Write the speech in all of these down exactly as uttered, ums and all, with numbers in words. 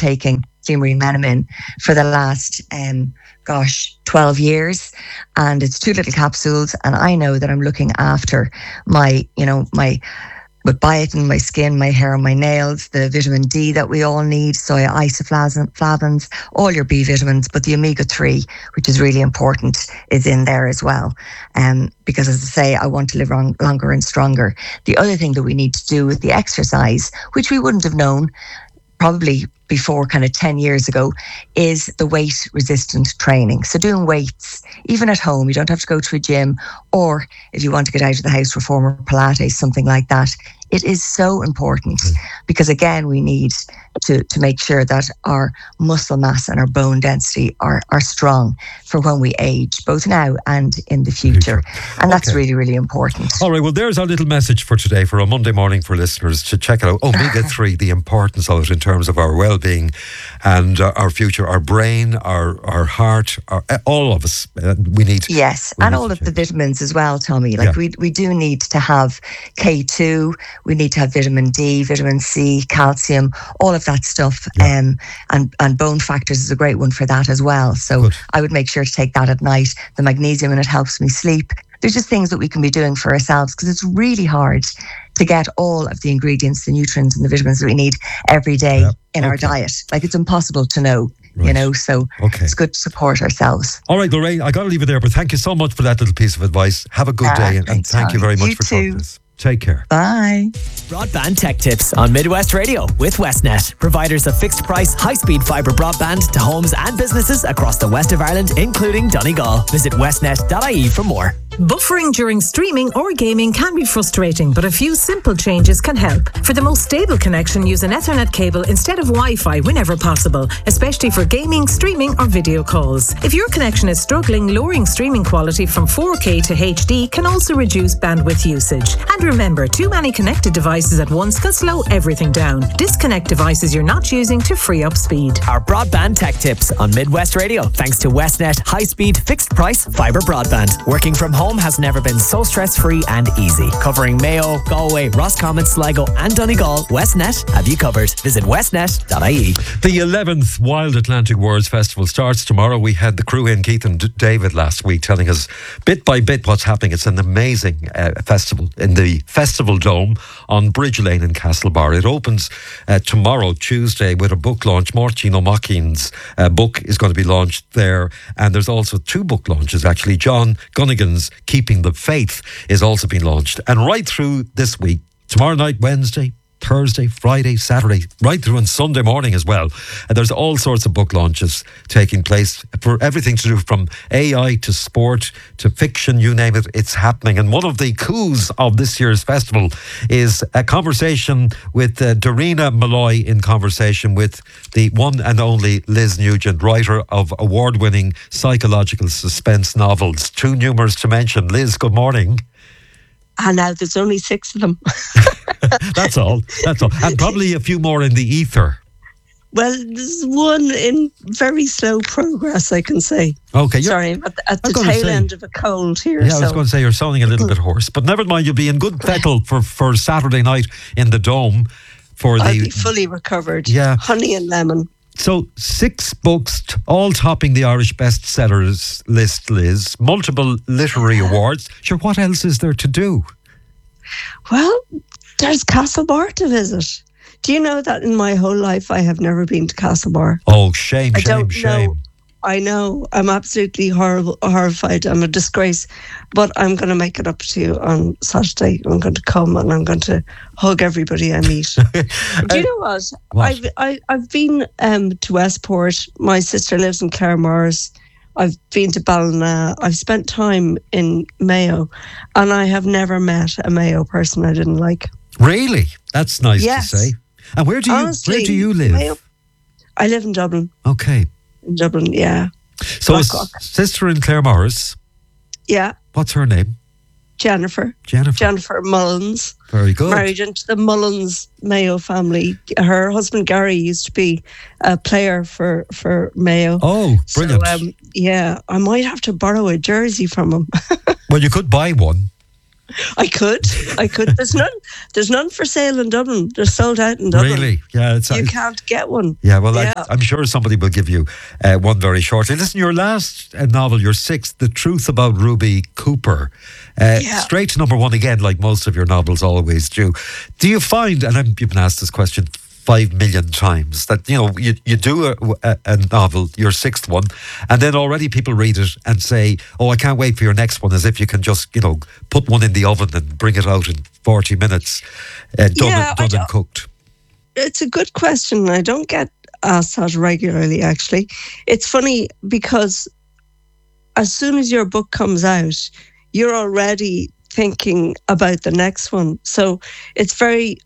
taking Clean Menamin for the last, um, gosh, twelve years. And it's two little capsules. And I know that I'm looking after my, you know, my, with biotin, my skin, my hair, my nails, the vitamin D that we all need, soy isoflavins, all your B vitamins, but the omega three, which is really important, is in there as well. Um, because as I say, I want to live long, longer and stronger. The other thing that we need to do with the exercise, which we wouldn't have known probably before kind of ten years ago, is the weight resistant training. So doing weights, even at home, you don't have to go to a gym, or if you want to get out of the house, reformer Pilates, something like that. It is so important because, again, we need to, to make sure that our muscle mass and our bone density are, are strong for when we age, both now and in the future. And that's okay. really, really important. All right, well, there's our little message for today, for a Monday morning for listeners to check it out. omega three, the importance of it in terms of our well-being and uh, our future, our brain, our, our heart, our, uh, all of us. Uh, we need... Yes, we and need all of the vitamins as well, Tommy. Like, yeah. we, we do need to have K two, we need to have vitamin D, vitamin C, calcium, all of that stuff. Yeah. Um, and, and bone factors is a great one for that as well. So Good. I would make sure to take that at night. The magnesium in it helps me sleep. There's just things that we can be doing for ourselves, because it's really hard to get all of the ingredients, the nutrients and the vitamins that we need every day yeah. in okay. our diet. Like, it's impossible to know. Right. You know, so okay. it's good to support ourselves. All right, Lorraine, I got to leave it there, but thank you so much for that little piece of advice. Have a good uh, day, and, and thank you very much you for too. talking to us. Take care. Bye. Broadband Tech Tips on Midwest Radio with Westnet. Providers of fixed price, high speed fibre broadband to homes and businesses across the west of Ireland, including Donegal. Visit westnet dot I E for more. Buffering during streaming or gaming can be frustrating, but a few simple changes can help. For the most stable connection, use an Ethernet cable instead of Wi-Fi whenever possible, especially for gaming, streaming or video calls. If your connection is struggling, lowering streaming quality from four K to H D can also reduce bandwidth usage. And remember, too many connected devices at once can slow everything down. Disconnect devices you're not using to free up speed. Our Broadband Tech Tips on Midwest Radio, thanks to Westnet high-speed, fixed-price fibre broadband. Working from home has never been so stress-free and easy. Covering Mayo, Galway, Roscommon, Sligo and Donegal, Westnet have you covered. Visit westnet dot I E. The eleventh Wild Atlantic Words Festival starts tomorrow. We had the crew in, Keith and D- David, last week telling us bit by bit what's happening. It's an amazing uh, festival in the Festival Dome on Bridge Lane in Castlebar. It opens uh, tomorrow, Tuesday, with a book launch. Máirtín O'Mackin's uh, book is going to be launched there, and there's also two book launches actually. John Gunnigan's Keeping the Faith is also being launched, and right through this week, tomorrow night, Wednesday, Thursday, Friday, Saturday, right through on Sunday morning as well. And there's all sorts of book launches taking place for everything to do from A I to sport to fiction, you name it, it's happening. And one of the coups of this year's festival is a conversation with uh, Darina Malloy, in conversation with the one and only Liz Nugent, writer of award-winning psychological suspense novels, too numerous to mention. Liz, good morning. And now there's only six of them. That's all. That's all. And probably a few more in the ether. Well, there's one in very slow progress, I can say. Okay. Sorry, I'm at the, at the tail say, end of a cold here. Yeah, so. I was going to say you're sounding a little bit hoarse. But never mind, you'll be in good fettle for, for Saturday night in the Dome. For the, I'll be fully recovered. Yeah. Honey and lemon. So, six books, t- all topping the Irish bestsellers list, Liz. Multiple literary awards. Sure, what else is there to do? Well, there's Castlebar to visit. Do you know that in my whole life I have never been to Castlebar? Oh, shame, I shame, don't shame. Know. I know. I'm absolutely horrible, horrified. I'm a disgrace. But I'm going to make it up to you on Saturday. I'm going to come and I'm going to hug everybody I meet. Do you know what? what? I've I, I've been um, to Westport. My sister lives in Carmars. I've been to Ballina. I've spent time in Mayo. And I have never met a Mayo person I didn't like. Really? That's nice yes. to say. And where do you Honestly, where do you live? Mayo, I live in Dublin. Okay. In Dublin, yeah. So his sister in Claremorris. Yeah. What's her name? Jennifer. Jennifer. Jennifer Mullins. Very good. Married into the Mullins Mayo family. Her husband Gary used to be a player for, for Mayo. Oh, brilliant. So, um, yeah, I might have to borrow a jersey from him. Well, you could buy one. I could, I could. There's none. There's none for sale in Dublin. They're sold out in Dublin. Really? Yeah, it's, you it's, can't get one. Yeah, well, yeah. I, I'm sure somebody will give you uh, one very shortly. Listen, your last uh, novel, your sixth, The Truth About Ruby Cooper, uh, Yeah. straight to number one again, like most of your novels always do. Do you find, and I'm, you've been asked this question five million times, that you know you, you do a, a, a novel, your sixth one, and then already people read it and say, oh, I can't wait for your next one, as if you can just, you know, put one in the oven and bring it out in forty minutes, uh, done, Yeah, and, I done and cooked. It's a good question. I don't get asked that regularly, actually. It's funny because as soon as your book comes out, you're already thinking about the next one. So it's very,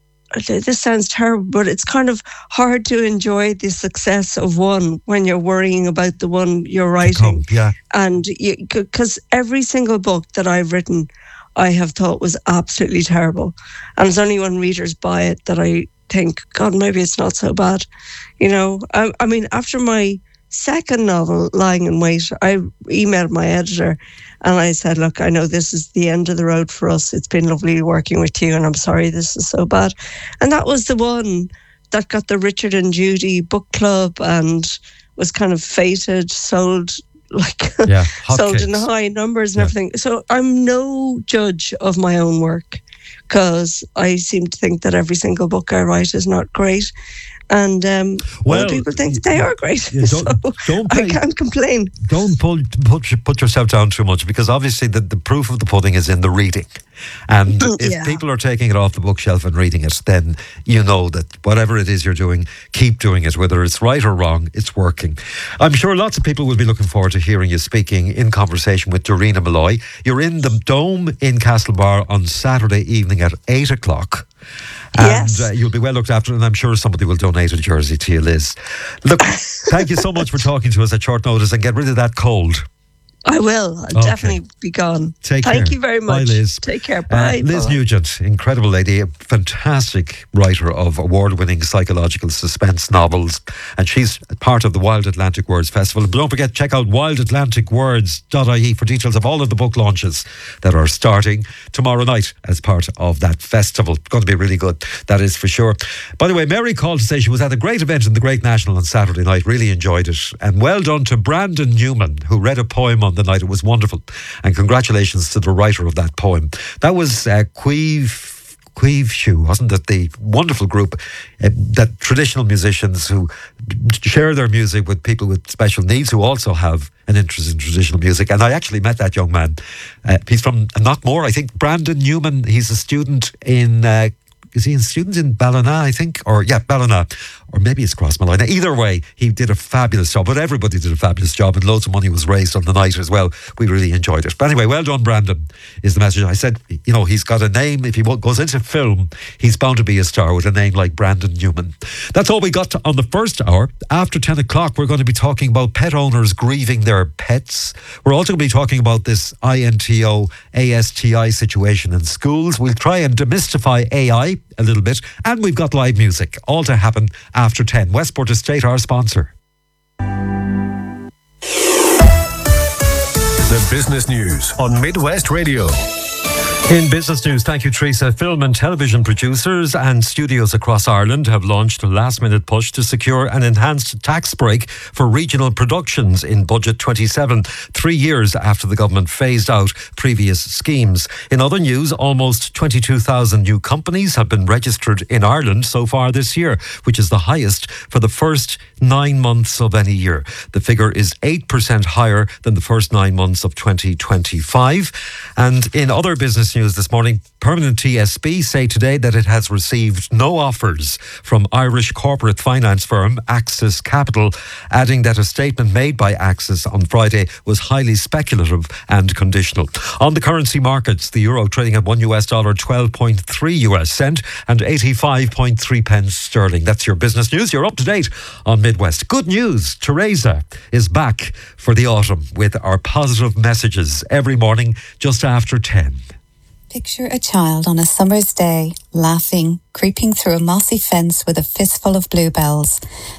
this sounds terrible, but it's kind of hard to enjoy the success of one when you're worrying about the one you're writing. Yeah. And because every single book that I've written, I have thought was absolutely terrible. And it's only when readers buy it that I think, God, maybe it's not so bad. You know, I, I mean, after my second novel, Lying in Wait, I emailed my editor and I said, look, I know this is the end of the road for us. It's been lovely working with you and I'm sorry this is so bad. And that was the one that got the Richard and Judy book club and was kind of fated, sold like yeah, sold in high numbers and yeah. everything. So I'm no judge of my own work because I seem to think that every single book I write is not great. And um, well, other people think they are great. Yeah, don't, so don't I can't complain. Don't pull, put, put yourself down too much, because obviously the, the proof of the pudding is in the reading. And if yeah. people are taking it off the bookshelf and reading it, then you know that whatever it is you're doing, keep doing it. Whether it's right or wrong, it's working. I'm sure lots of people will be looking forward to hearing you speaking in conversation with Dorina Malloy. You're in the Dome in Castlebar on Saturday evening at eight o'clock. And yes. uh, you'll be well looked after, and I'm sure somebody will donate a jersey to you, Liz. Look, thank you so much for talking to us at short notice, and get rid of that cold. I will. I'll Okay. definitely be gone. Take Thank care. you very Bye, much. Liz. Take care. Bye. Uh, Liz Bye. Nugent, incredible lady, a fantastic writer of award-winning psychological suspense novels, and she's part of the Wild Atlantic Words Festival. And don't forget, check out wild atlantic words dot I E for details of all of the book launches that are starting tomorrow night as part of that festival. It's going to be really good, that is for sure. By the way, Mary called to say she was at a great event in the Great National on Saturday night, really enjoyed it, and well done to Brandon Newman, who read a poem on the night. It was wonderful. And congratulations to the writer of that poem. That was uh, Queeve Queeve Shoe, wasn't it? The wonderful group uh, that traditional musicians who share their music with people with special needs who also have an interest in traditional music. And I actually met that young man. Uh, he's from Knockmore, I think. Brandon Newman. He's a student in. Uh, Is he a student in Ballina, I think? Or, yeah, Ballina. Or maybe it's Crossmolina. Either way, he did a fabulous job. But everybody did a fabulous job, and loads of money was raised on the night as well. We really enjoyed it. But anyway, well done, Brandon, is the message. I said, you know, he's got a name. If he goes into film, he's bound to be a star with a name like Brandon Newman. That's all we got to, on the first hour. After ten o'clock, we're going to be talking about pet owners grieving their pets. We're also going to be talking about this I N T O A S T I situation in schools. We'll try and demystify A I a little bit, and we've got live music, all to happen after ten. Westport Estate, our sponsor. The business news on Midwest Radio. In business news, thank you, Teresa. Film and television producers and studios across Ireland have launched a last-minute push to secure an enhanced tax break for regional productions in Budget twenty-seven, three years after the government phased out previous schemes. In other news, almost twenty-two thousand new companies have been registered in Ireland so far this year, which is the highest for the first nine months of any year. The figure is eight percent higher than the first nine months of twenty twenty-five. And in other business news this morning, Permanent T S B say today that it has received no offers from Irish corporate finance firm Axis Capital, adding that a statement made by Axis on Friday was highly speculative and conditional. On the currency markets, the euro trading at one US dollar twelve point three US cent and eighty-five point three pence sterling. That's your business news. You're up to date on Midwest. Good news, Teresa is back for the autumn with our positive messages every morning just after ten. Picture a child on a summer's day, laughing, creeping through a mossy fence with a fistful of bluebells.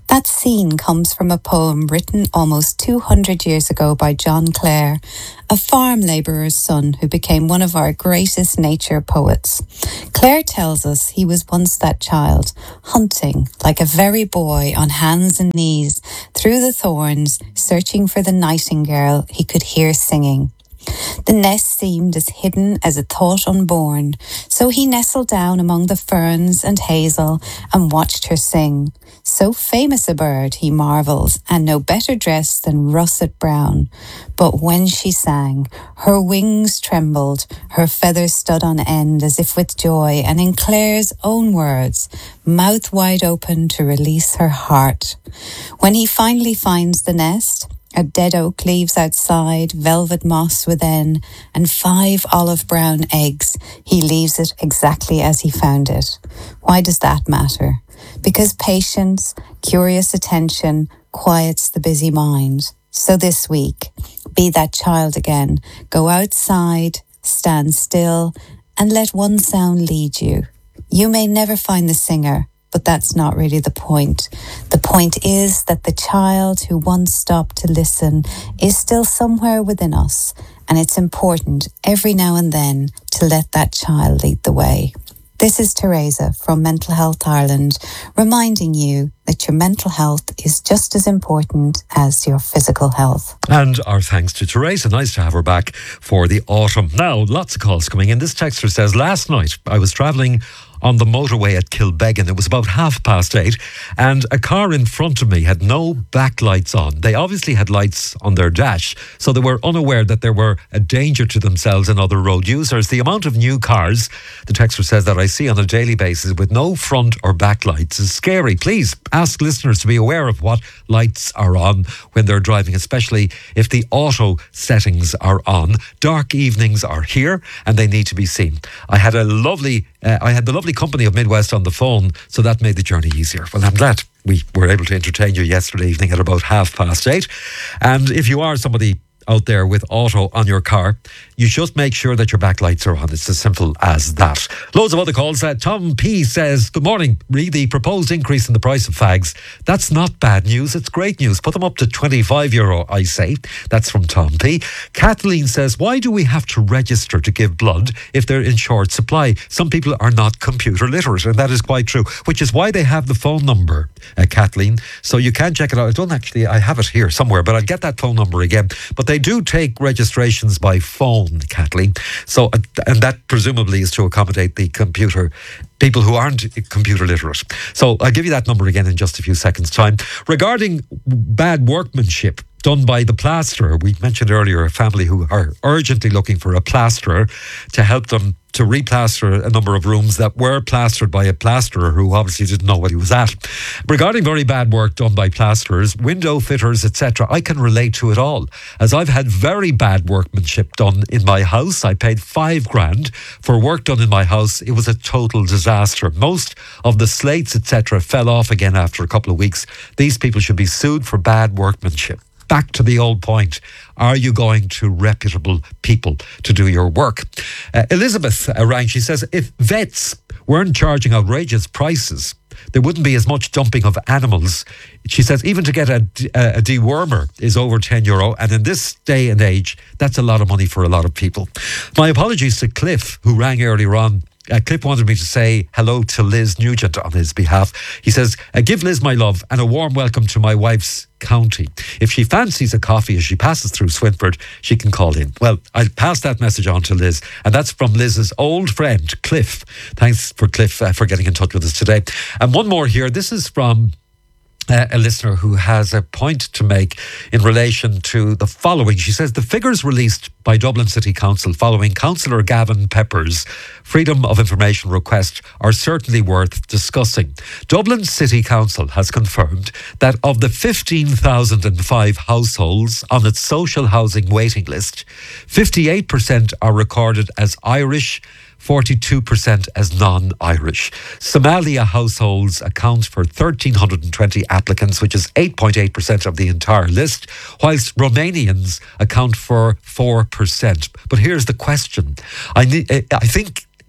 That scene comes from a poem written almost two hundred years ago by John Clare, a farm labourer's son who became one of our greatest nature poets. Clare tells us he was once that child, hunting like a very boy on hands and knees through the thorns, searching for the nightingale he could hear singing. The nest seemed as hidden as a thought unborn, so he nestled down among the ferns and hazel and watched her sing. So famous a bird, he marvelled, and no better dressed than russet brown. But when she sang, her wings trembled, her feathers stood on end as if with joy, and in Clare's own words, mouth wide open to release her heart. When he finally finds the nest, a dead oak leaves outside, velvet moss within, and five olive brown eggs, he leaves it exactly as he found it. Why does that matter? Because patience, curious attention, quiets the busy mind. So this week, be that child again. Go outside, stand still, and let one sound lead you. You may never find the singer, but that's not really the point. The point is that the child who once stopped to listen is still somewhere within us, and it's important every now and then to let that child lead the way. This is Teresa from Mental Health Ireland, reminding you that your mental health is just as important as your physical health. And our thanks to Teresa. Nice to have her back for the autumn. Now, lots of calls coming in. This texter says, last night I was travelling on the motorway at Kilbeggan. It was about half past eight, and a car in front of me had no backlights on. They obviously had lights on their dash, so they were unaware that there were a danger to themselves and other road users. The amount of new cars, the texter says, that I see on a daily basis with no front or back lights is scary. Please ask listeners to be aware of what lights are on when they're driving, especially if the auto settings are on. Dark evenings are here and they need to be seen. I had a lovely, uh, I had the lovely company of Midwest on the phone, so that made the journey easier. Well, I'm glad we were able to entertain you yesterday evening at about half past eight. And if you are somebody out there with auto on your car, you just make sure that your backlights are on. It's as simple as that. Loads of other calls. Uh, Tom P says, good morning. Read the proposed increase in the price of fags. That's not bad news. It's great news. Put them up to twenty-five euro, I say. That's from Tom P. Kathleen says, why do we have to register to give blood if they're in short supply? Some people are not computer literate, and that is quite true, which is why they have the phone number, uh, Kathleen. So you can check it out. I don't actually, I have it here somewhere, but I'll get that phone number again. But they do take registrations by phone, Kathleen. So, and that presumably is to accommodate the computer people who aren't computer literate. So I'll give you that number again in just a few seconds' time. Regarding bad workmanship done by the plasterer, we mentioned earlier a family who are urgently looking for a plasterer to help them to replaster a number of rooms that were plastered by a plasterer who obviously didn't know what he was at. Regarding very bad work done by plasterers, window fitters, et cetera, I can relate to it all, as I've had very bad workmanship done in my house. I paid five grand for work done in my house. It was a total disaster. Most of the slates, et cetera, fell off again after a couple of weeks. These people should be sued for bad workmanship. Back to the old point. Are you going to reputable people to do your work? Uh, Elizabeth uh, rang. She says, if vets weren't charging outrageous prices, there wouldn't be as much dumping of animals. She says, even to get a, a, a dewormer is over ten euro. And in this day and age, that's a lot of money for a lot of people. My apologies to Cliff, who rang earlier on. Uh, Cliff wanted me to say hello to Liz Nugent on his behalf. He says, uh, give Liz my love and a warm welcome to my wife's county. If she fancies a coffee as she passes through Swinford, she can call in. Well, I'll pass that message on to Liz. And that's from Liz's old friend, Cliff. Thanks for Cliff uh, for getting in touch with us today. And one more here. This is from Uh, a listener who has a point to make in relation to the following. She says the figures released by Dublin City Council following Councillor Gavin Pepper's Freedom of Information request are certainly worth discussing. Dublin City Council has confirmed that of the fifteen thousand five households on its social housing waiting list, fifty-eight percent are recorded as Irish, forty-two percent as non-Irish. Somalia households account for one thousand three hundred twenty applicants, which is eight point eight percent of the entire list, whilst Romanians account for four percent. But here's the question. I, need, I think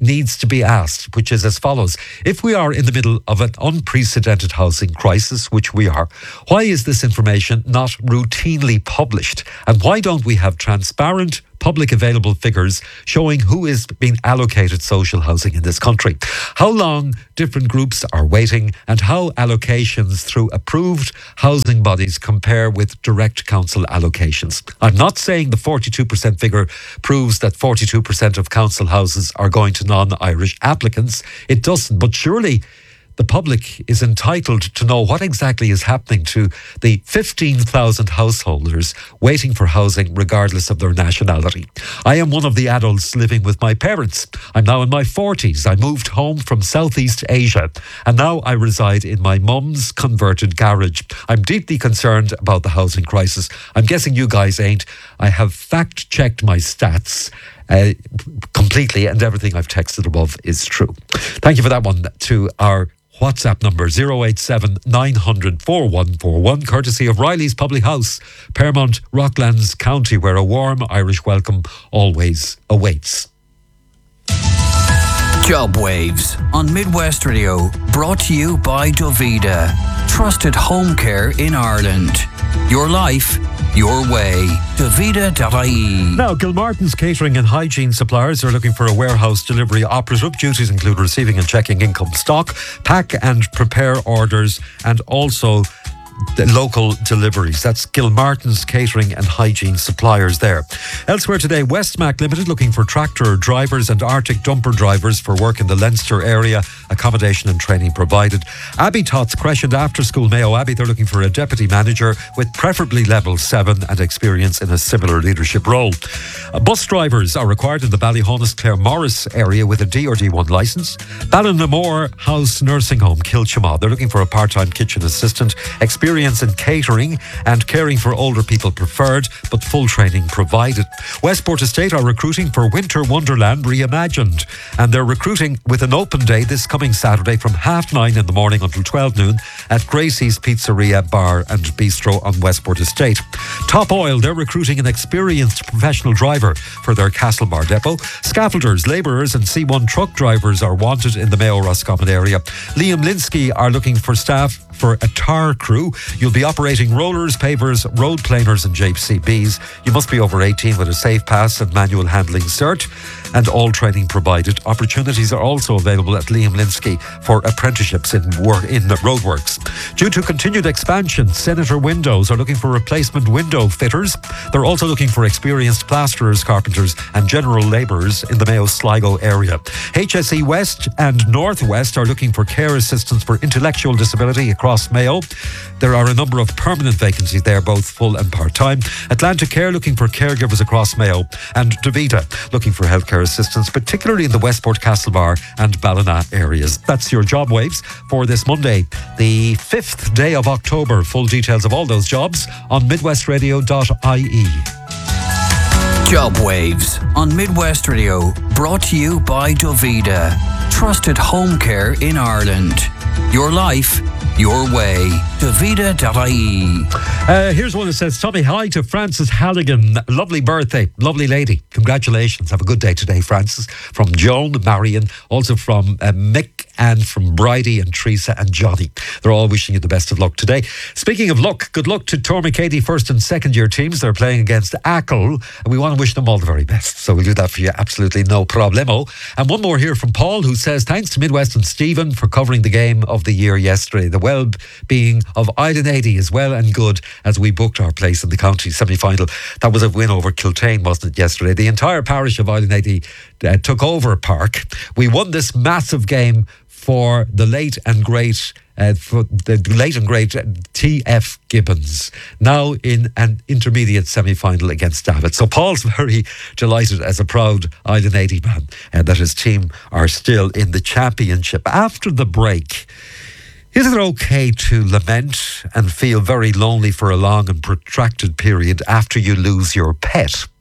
needs to be asked, which is as follows. If we are in the middle of an unprecedented housing crisis, which we are, why is this information not routinely published? And why don't we have transparent, public available figures showing who is being allocated social housing in this country, how long different groups are waiting, and how allocations through approved housing bodies compare with direct council allocations? I'm not saying the forty-two percent figure proves that forty-two percent of council houses are going to non-Irish applicants. It doesn't, but surely the public is entitled to know what exactly is happening to the fifteen thousand householders waiting for housing regardless of their nationality. I am one of the adults living with my parents. I'm now in my forties. I moved home from Southeast Asia and now I reside in my mum's converted garage. I'm deeply concerned about the housing crisis. I'm guessing you guys ain't. I have fact-checked my stats Uh, completely, and everything I've texted above is true. Thank you for that one. To our WhatsApp number zero eight seven nine hundred four one four one, courtesy of Riley's Public House, Paramount, Rocklands County, where a warm Irish welcome always awaits. Job Waves on Midwest Radio, brought to you by Dovida, trusted home care in Ireland. Your life, your way. Dovida dot I E. Now, Gilmartin's Catering and Hygiene Suppliers are looking for a warehouse delivery operative. Duties include receiving and checking income stock, pack and prepare orders, and also the local deliveries. That's Gilmartin's Catering and Hygiene Suppliers there. Elsewhere today, Westmac Limited looking for tractor drivers and Arctic dumper drivers for work in the Leinster area. Accommodation and training provided. Abbey Tots Crescent After School, Mayo Abbey, they're looking for a deputy manager with preferably level seven and experience in a similar leadership role. Uh, bus drivers are required in the Ballyhonus Clare Morris area with a D or D one licence. Ballinamoor House Nursing Home, Kilchama, they're looking for a part-time kitchen assistant. Experience in catering and caring for older people preferred, but full training provided. Westport Estate are recruiting for Winter Wonderland Reimagined, and they're recruiting with an open day this coming Saturday from half nine in the morning until twelve noon at Gracie's Pizzeria, Bar and Bistro on Westport Estate. Top Oil, they're recruiting an experienced professional driver for their Castlebar depot. Scaffolders, labourers and C one truck drivers are wanted in the Mayo Roscommon area. Liam Linsky are looking for staff for a tar crew. You'll be operating rollers, pavers, road planers and J C Bs. You must be over eighteen with a safe pass and manual handling cert, and all training provided. Opportunities are also available at Liam Linsky for apprenticeships in work in roadworks. Due to continued expansion, Senator Windows are looking for replacement window fitters. They're also looking for experienced plasterers, carpenters and general labourers in the Mayo Sligo area. H S E West and Northwest are looking for care assistants for intellectual disability across Mayo. There are a number of permanent vacancies there, both full and part-time. Atlantic Care looking for caregivers across Mayo, and Davida looking for healthcare assistants, particularly in the Westport, Castlebar and Ballina areas. That's your job waves for this Monday, the fifth day of October. Full details of all those jobs on midwest radio dot I E. Job Waves on Midwest Radio, brought to you by Dovida, trusted home care in Ireland. Your life, your way. Dovida dot I E. Uh, here's one that says, Tommy, hi to Frances Halligan. Lovely birthday. Lovely lady. Congratulations. Have a good day today, Frances. From Joan, Marion, also from uh, Mick, and from Bridie and Teresa and Johnny. They're all wishing you the best of luck today. Speaking of luck, good luck to Tormacady first and second year teams. They're playing against Achill, and we want to wish them all the very best. So we'll do that for you. Absolutely no problemo. And one more here from Paul, who says, thanks to Midwest and Stephen for covering the game of the year yesterday. The well-being of Idenady is well and good as we booked our place in the county semi-final. That was a win over Kiltane, wasn't it, yesterday? The entire parish of Idenady uh, took over Park. We won this massive game for the late and great uh, for the late and great T F Gibbons, now in an intermediate semi-final against David. So Paul's very delighted as a proud Idenady man uh, that his team are still in the championship. After the break, is it okay to lament and feel very lonely for a long and protracted period after you lose your pet?